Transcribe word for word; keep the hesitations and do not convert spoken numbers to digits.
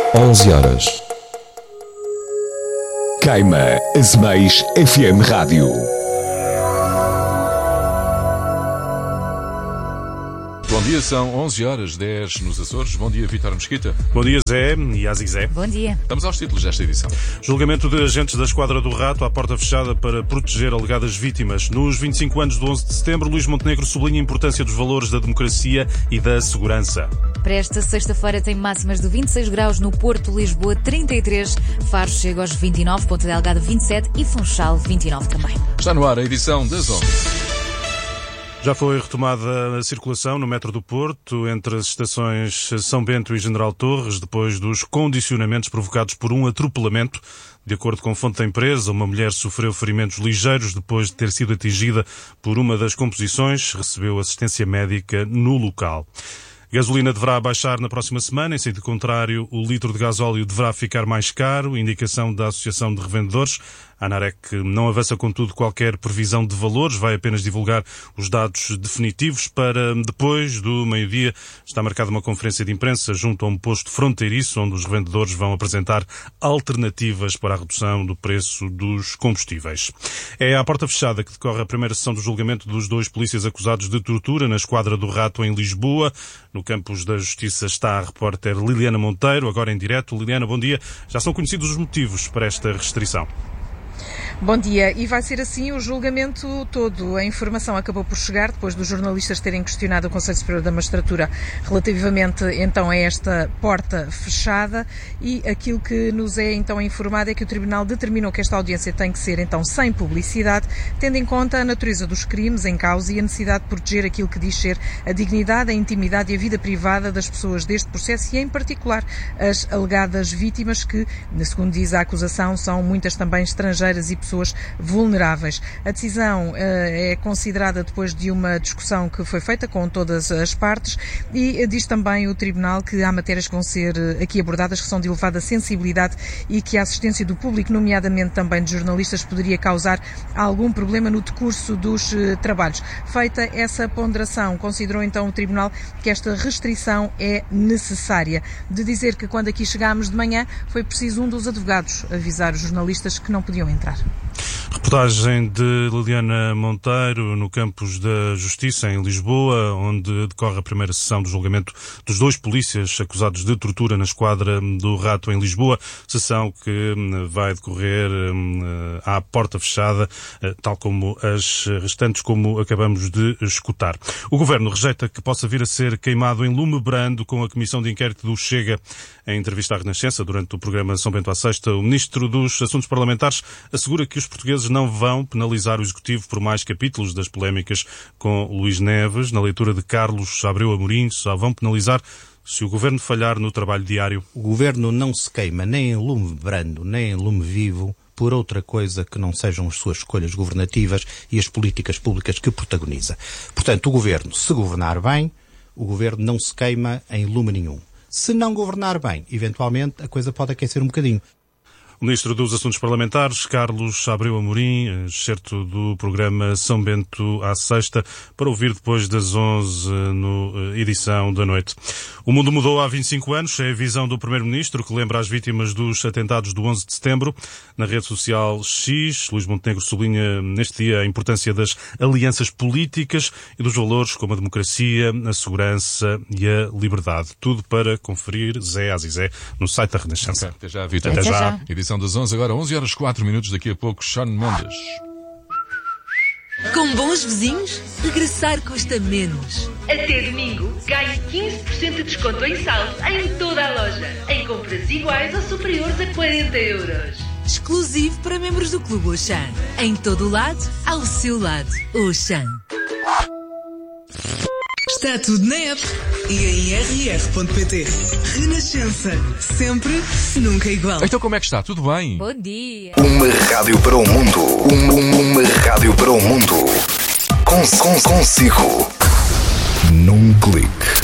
onze horas. Queima Azeméis F M Rádio. Bom dia, são onze horas dez nos Açores. Bom dia, Vítor Mesquita. Bom dia, Zé e Azi Zé. Bom dia. Estamos aos títulos desta edição. Julgamento de agentes da Esquadra do Rato à porta fechada para proteger alegadas vítimas. Nos vinte e cinco anos do onze de setembro, Luís Montenegro sublinha a importância dos valores da democracia e da segurança. Para esta sexta-feira tem máximas de vinte e seis graus no Porto, Lisboa trinta e três, Faro chega aos vinte e nove, Ponta Delgada vinte e sete e Funchal vinte e nove também. Está no ar a edição das onze. Já foi retomada a circulação no metro do Porto entre as estações São Bento e General Torres, depois dos condicionamentos provocados por um atropelamento. De acordo com fonte da empresa, uma mulher sofreu ferimentos ligeiros depois de ter sido atingida por uma das composições, recebeu assistência médica no local. Gasolina deverá baixar na próxima semana, em sentido contrário, o litro de gasóleo deverá ficar mais caro, indicação da Associação de Revendedores. A ANAREC não avança, contudo, qualquer previsão de valores, vai apenas divulgar os dados definitivos. Para depois do meio-dia está marcada uma conferência de imprensa junto a um posto fronteiriço, onde os revendedores vão apresentar alternativas para a redução do preço dos combustíveis. É à porta fechada que decorre a primeira sessão do julgamento dos dois polícias acusados de tortura na Esquadra do Rato em Lisboa. No campus da Justiça está a repórter Liliana Monteiro, agora em direto. Liliana, bom dia. Já são conhecidos os motivos para esta restrição? Bom dia, e vai ser assim o julgamento todo. A informação acabou por chegar depois dos jornalistas terem questionado o Conselho Superior da Magistratura relativamente então a esta porta fechada, e aquilo que nos é então informado é que o Tribunal determinou que esta audiência tem que ser então sem publicidade, tendo em conta a natureza dos crimes em causa e a necessidade de proteger aquilo que diz ser a dignidade, a intimidade e a vida privada das pessoas deste processo, e em particular as alegadas vítimas que, segundo diz a acusação, são muitas também estrangeiras e pessoas vulneráveis. A decisão uh, é considerada depois de uma discussão que foi feita com todas as partes, e uh, diz também o Tribunal que há matérias que vão ser uh, aqui abordadas que são de elevada sensibilidade e que a assistência do público, nomeadamente também de jornalistas, poderia causar algum problema no decurso dos uh, trabalhos. Feita essa ponderação, considerou então o Tribunal que esta restrição é necessária. De dizer que quando aqui chegámos de manhã foi preciso um dos advogados avisar os jornalistas que não podiam entrar. Reportagem de Liliana Monteiro no campus da Justiça em Lisboa, onde decorre a primeira sessão do julgamento dos dois polícias acusados de tortura na Esquadra do Rato em Lisboa, sessão que vai decorrer à porta fechada, tal como as restantes, como acabamos de escutar. O Governo rejeita que possa vir a ser queimado em lume brando com a Comissão de Inquérito do Chega. Em entrevista à Renascença, durante o programa São Bento à Sexta, o Ministro dos Assuntos Parlamentares assegura que os portugueses não vão penalizar o Executivo por mais capítulos das polémicas com Luís Neves. Na leitura de Carlos Abreu Amorim, só vão penalizar se o Governo falhar no trabalho diário. O Governo não se queima nem em lume brando, nem em lume vivo, por outra coisa que não sejam as suas escolhas governativas e as políticas públicas que protagoniza. Portanto, o Governo, se governar bem, o Governo não se queima em lume nenhum. Se não governar bem, eventualmente a coisa pode aquecer um bocadinho. O Ministro dos Assuntos Parlamentares, Carlos Abreu Amorim, excerto do programa São Bento à Sexta, para ouvir depois das onze no edição da noite. O mundo mudou há vinte e cinco anos, é a visão do Primeiro-Ministro, que lembra as vítimas dos atentados do onze de setembro. Na rede social X, Luís Montenegro sublinha neste dia a importância das alianças políticas e dos valores como a democracia, a segurança e a liberdade. Tudo para conferir, Zé Azi Zé, no site da Renascença. Okay, até já, Vítor. Até, até já. já. Edição das onze, agora onze horas quatro minutos, daqui a pouco Shawn Mendes. Com bons vizinhos, regressar custa menos. Até domingo, ganhe quinze por cento de desconto em saldo em toda a loja, em compras iguais ou superiores a quarenta euros. Exclusivo para membros do Clube Auchan. Em todo o lado, ao seu lado. Auchan. Está tudo na app e em r r ponto p t. Renascença. Sempre, nunca igual. Então como é que está? Tudo bem? Bom dia. Uma rádio para o mundo. Uma, uma rádio para o mundo. Com, com, consigo. Num clique.